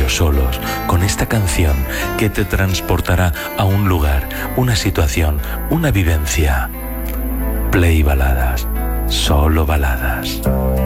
ellos solos, con esta canción que te transportará a un lugar, una situación, una vivencia. Play Baladas, solo baladas.